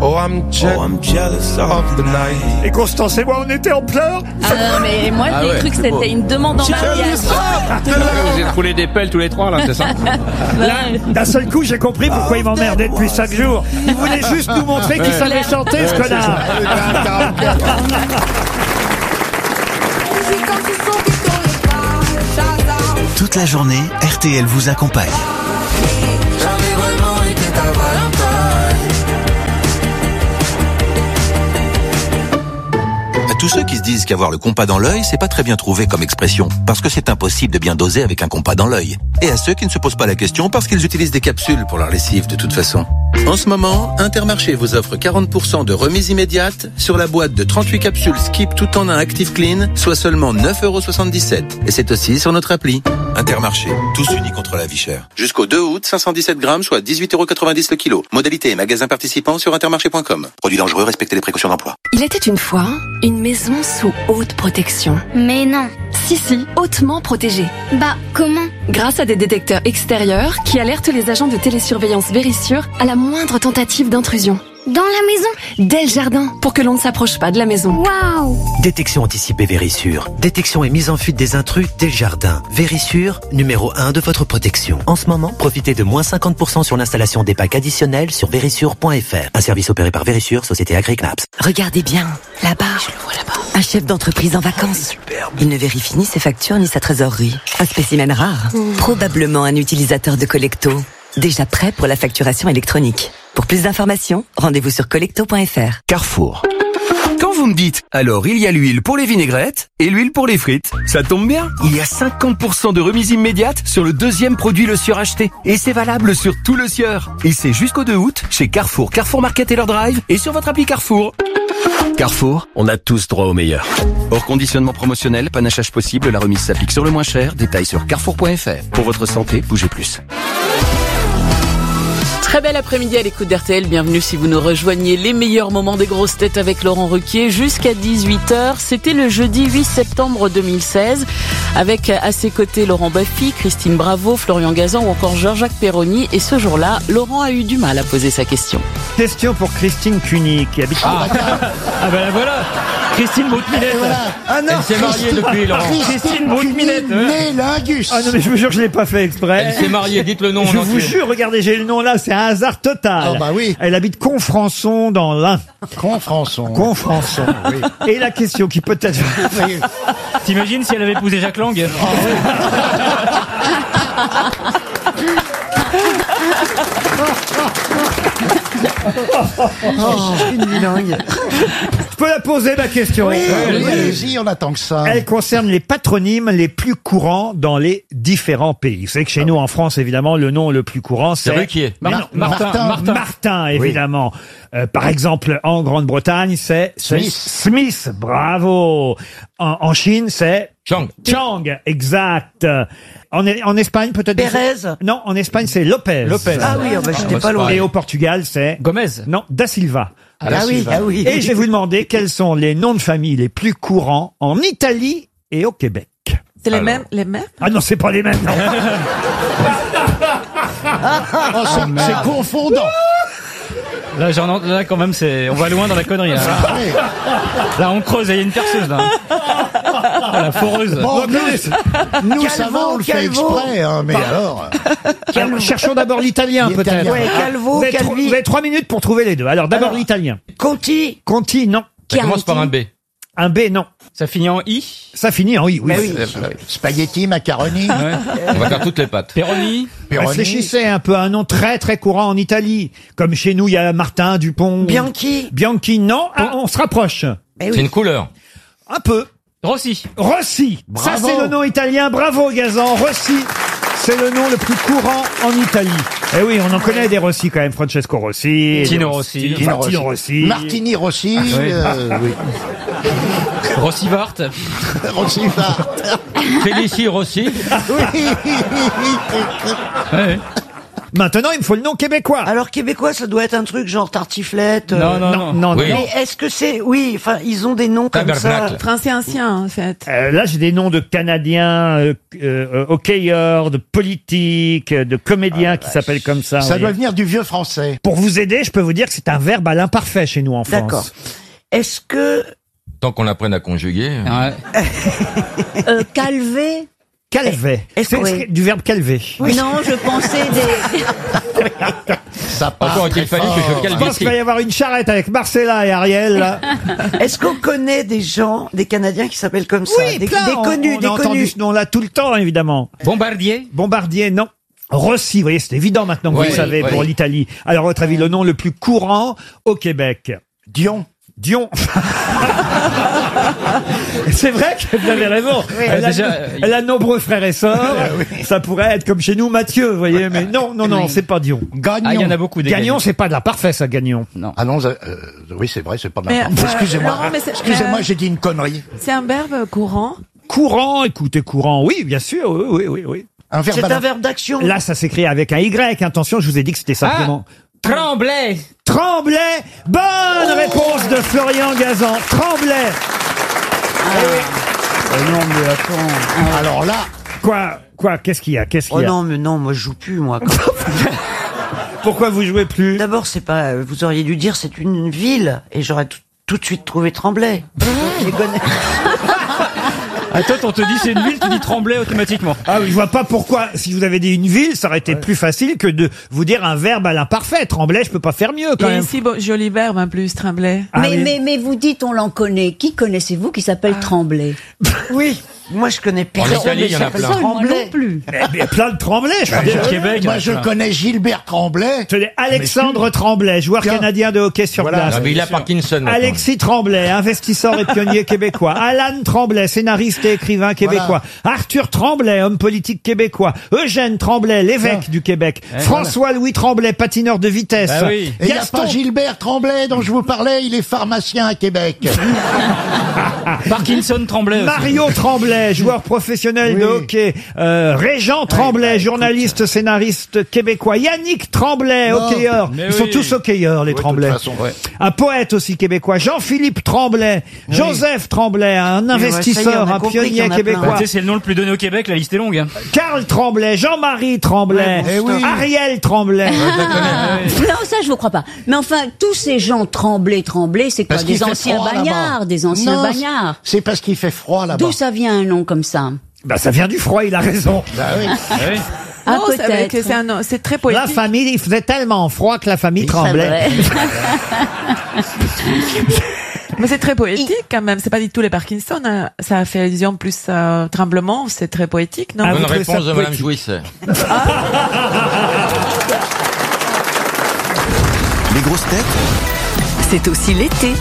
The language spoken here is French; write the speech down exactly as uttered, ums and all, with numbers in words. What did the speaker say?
Oh, I'm, je- oh, I'm jealous of the night. Et Constance et moi, on était en pleurs. Ah non, mais moi j'ai Ah ouais, cru que c'est c'était beau. une demande en mariage. Vous êtes roulé des pelles tous les trois, là, c'est ça? Là, d'un seul coup, j'ai compris pourquoi il m'emmerdait depuis cinq jours. Il voulait juste nous montrer qu'il savait chanter, ce connard. Toute la journée, R T L vous accompagne. À tous ceux qui se disent qu'avoir le compas dans l'œil, c'est pas très bien trouvé comme expression, parce que c'est impossible de bien doser avec un compas dans l'œil. Et à ceux qui ne se posent pas la question parce qu'ils utilisent des capsules pour leur lessive de toute façon. En ce moment, Intermarché vous offre quarante pour cent de remise immédiate sur la boîte de trente-huit capsules Skip tout en un Active Clean, soit seulement neuf euros soixante-dix-sept. Et c'est aussi sur notre appli. Intermarché, tous unis contre la vie chère. Jusqu'au deux août, cinq cent dix-sept grammes, soit dix-huit euros quatre-vingt-dix le kilo. Modalité et magasin participant sur intermarché point com. Produit dangereux, respectez les précautions d'emploi. Il était une fois une maison sous haute protection. Mais non. Si, si, hautement protégée. Bah, comment? Grâce à des détecteurs extérieurs qui alertent les agents de télésurveillance Vérissure à la moindre tentative d'intrusion. Dans la maison? Dès le jardin, pour que l'on ne s'approche pas de la maison. Waouh! Détection anticipée Vérissure. Détection et mise en fuite des intrus dès le jardin. Vérissure, numéro un de votre protection. En ce moment, profitez de moins cinquante pour cent sur l'installation des packs additionnels sur vérissure point f r. Un service opéré par Vérissure, société Agricnaps. Regardez bien, là-bas. Je le vois là-bas. Un chef d'entreprise en vacances. Superbe. Il ne vérifie ni ses factures ni sa trésorerie. Un spécimen rare. Mmh. Probablement un utilisateur de Collecto. Déjà prêt pour la facturation électronique. Pour plus d'informations, rendez-vous sur collecto point f r. Carrefour. Quand vous me dites, alors il y a l'huile pour les vinaigrettes et l'huile pour les frites, ça tombe bien. Il y a cinquante pour cent de remise immédiate sur le deuxième produit Le Sieur acheté. Et c'est valable sur tout Le Sieur. Et c'est jusqu'au deux août chez Carrefour, Carrefour Market et leur drive et sur votre appli Carrefour. Carrefour, on a tous droit au meilleur. Hors conditionnement promotionnel, panachage possible, la remise s'applique sur le moins cher. Détails sur carrefour point f r. Pour votre santé, bougez plus. Très bel après-midi à l'écoute d'R T L. Bienvenue si vous nous rejoignez. Les meilleurs moments des grosses têtes avec Laurent Ruquier jusqu'à dix-huit heures. C'était le jeudi huit septembre deux mille seize avec à ses côtés Laurent Baffy, Christine Bravo, Florian Gazan ou encore Jean-Jacques Perroni. Et ce jour-là, Laurent a eu du mal à poser sa question. Question pour Christine Cuny qui habite... Ah, ah ben la voilà. Christine Broutminette. Voilà. Ah non, Elle s'est mariée depuis, Laurent. Christine Broutminette. Né Lingus. Ah non, mais je vous jure, je l'ai pas fait exprès. Elle s'est mariée, dites le nom. Je en vous entier. jure, regardez, j'ai le nom là, c'est un hasard total. Ah bah oui. Elle habite Confrançon dans l'Ain. Confrançon. Confrançon, oui. Et la question qui peut-être... T'imagines si elle avait épousé Jacques Lang? Oh, une bilingue. Je peux la poser, ma question? Oui, Oui, oui, oui. allez-y, on attend que ça. Elle concerne les patronymes les plus courants dans les différents pays. Vous savez que chez nous, en France, évidemment, le nom le plus courant, c'est... C'est Ruquier. Mais non, Martin. Martin. Martin. Martin, évidemment. Euh, par exemple, en Grande-Bretagne, c'est c'est Smith. Smith, bravo. En, en Chine, c'est Chang. Chang, exact. En, en Espagne, peut-être... Pérez. Non, en Espagne, c'est Lopez. Lopez. Ah oui, oh bah, j'étais pas loin. Et au Portugal, c'est... Gomez. Non, Da Silva. Ah oui, ah oui. Et je vais vous demander quels sont les noms de famille les plus courants en Italie et au Québec. C'est les Alors. mêmes, les mêmes? Ah non, c'est pas les mêmes, non. Oh, c'est, c'est confondant. Là, j'en, là, quand même, c'est, on va loin dans la connerie, là. Ouais. Là, on creuse, il y a une perceuse, là. Ah, la foreuse. Bon, nous, nous ça va, on le fait Calvo. exprès, hein, mais alors. Alors, cherchons d'abord l'italien, L'italien. peut-être. Ouais, Calvo, Vous avez, tro- Calvi. vous avez trois minutes pour trouver les deux. Alors, d'abord Alors. l'italien. Conti. Conti, non. Ça commence par un B. Un B, non. Ça finit en I. Ça finit en I, oui. Bah oui. Spaghetti, macaroni. Ouais. On va faire toutes les pattes. Perroni. Péroni. Réfléchissez un peu à un nom très très courant en Italie. Comme chez nous, il y a Martin, Dupont. Bianchi. Bianchi, non. Ah, on se rapproche. Eh C'est oui. une couleur. Un peu. Rossi. Rossi. Ça, Bravo. c'est le nom italien. Bravo, Gazan. Rossi. C'est le nom le plus courant en Italie. Eh oui, on en connaît des Rossi quand même. Francesco Rossi. Tino des Rossi. Enfin, Tino Rossi. Martini Rossi. oui. euh, oui. Rossi Vart. Rossi Vart. Félicie Rossi. Oui. Ouais. Maintenant, il me faut le nom québécois. Alors québécois, ça doit être un truc genre tartiflette. Non, non, non, non, Oui. non. Mais est-ce que c'est... Oui, enfin, ils ont des noms comme ça. Tabernacle. Français ancien, en fait. Euh, là, j'ai des noms de Canadiens, euh, euh, hockeyeurs, de politiques, de comédiens qui s'appellent comme ça. Ça vous doit voyez. venir du vieux français. Pour vous aider, je peux vous dire que c'est un verbe à l'imparfait chez nous en France. D'accord. Est-ce que... Tant qu'on apprenne à conjuguer. Ouais. Euh, calvé. Calvé. Est-ce C'est que- c'est du verbe calver. Non, je pensais des... Ça part Encore très qu'il fallu que fort. je Je pense calme qu'il va y avoir une charrette avec Marcella et Ariel. Là. Est-ce qu'on connaît des gens, des Canadiens qui s'appellent comme ça? Oui, des, plein. des On- connus, on, des a entendu connus. ce nom-là tout le temps, évidemment. Bombardier. Bombardier, non. Rossi, vous voyez, c'est évident maintenant que vous Oui, le savez oui. pour l'Italie. Alors, à votre avis, le nom le plus courant au Québec? Dion. Dion. C'est vrai que vous avez raison. Elle, a, déjà, euh, elle a de nombreux frères et sœurs. Ça pourrait être comme chez nous Mathieu, vous voyez. Mais non, non, non, c'est pas Dion. Gagnon. Ah, il y en a beaucoup des Gagnon, c'est pas de la parfait, ça, Gagnon. Ah non, euh, oui, c'est vrai, c'est pas Mais, mal. euh, Excusez-moi. Laurent, mais c'est- Excusez-moi, euh, j'ai dit une connerie. C'est un verbe courant. Courant, écoutez, courant, oui, bien sûr, oui, oui, oui, oui. Un verbe C'est à la- un verbe d'action. Là, ça s'écrit avec un Y. Attention, je vous ai dit que c'était simplement... Tremblay. Tremblay. Bonne réponse de Florian Gazan. Tremblay. non, mais attends. Alors là, Quoi, quoi, qu'est-ce qu'il y a, qu'est-ce qu'il Oh y a non, mais non, moi je joue plus, moi. Pourquoi vous jouez plus? D'abord, c'est pas... Vous auriez dû dire c'est une ville, et j'aurais tout, tout de suite trouvé Tremblay. Je les connais. Ah, toi, on te dit c'est une ville, tu dis Tremblay automatiquement. Ah oui, je vois pas pourquoi, si vous avez dit une ville, ça aurait été plus facile que de vous dire un verbe à l'imparfait. Tremblay, je peux pas faire mieux quand Et même. ici, bon, joli verbe en plus, trembler. Ah mais, oui. mais, mais vous dites on l'en connaît. Qui connaissez-vous qui s'appelle Tremblay? Oui, moi je connais En personne. Italie, il y en a qui s'appelle plein. Personne, moi Tremblay. non plus. Mais il y a plein de Tremblay, je crois. Au Québec. moi il y je en a plein. connais Gilbert Tremblay. Tenez, Alexandre Tremblay, joueur Tiens. canadien de hockey sur Voilà. glace. Ah, mais il a Parkinson. maintenant. Alexis Tremblay, investisseur et pionnier québécois. Alan Tremblay, scénariste et écrivain québécois. Arthur Tremblay, homme politique québécois. Eugène Tremblay, l'évêque du Québec. François-Louis Tremblay, patineur de vitesse. Ah oui. Et il n'y a Gaston pas Gilbert Tremblay dont je vous parlais, il est pharmacien à Québec. Parkinson Tremblay. aussi. Mario Tremblay, joueur professionnel de Oui. hockey. Euh, Régent Tremblay, journaliste, scénariste québécois. Yannick Tremblay, Non, hockeyeur. mais Ils sont oui. tous hockeyeurs, les Ouais, de Tremblay. toute façon, ouais. Un poète aussi québécois. Jean-Philippe Tremblay. Joseph Tremblay, un ouais, ça y est, investisseur, on a un compris qu'il y pionnier en a plein. Bah, québécois. tu sais, c'est le nom le plus donné au Québec, la liste est longue. Hein. Karl Tremblay, Jean-Marie Tremblay, Eh oui. Ariel Tremblay. Non, ça, je vous crois pas. Mais enfin, tous ces gens Tremblay, Tremblay, c'est quoi? Parce qu'il Des fait anciens froid là-bas. bagnards, des anciens Non, bagnards. C'est parce qu'il fait froid là-bas. D'où ça vient un nom comme ça? Bah, ça vient du froid, il a raison. Bah oui. Ah oui. Ah, Non, c'est vrai que peut-être. c'est un nom- c'est très La poétique. famille, il faisait tellement froid que la famille C'est tremblait. vrai. Mais c'est très poétique quand même. C'est pas du tout les Parkinson. Hein. Ça a fait allusion plus à tremblement. C'est très poétique, non? Ah, vous Bonne trouvez ça réponse de Madame poétique? Jouisse. Les grosses têtes C'est aussi l'été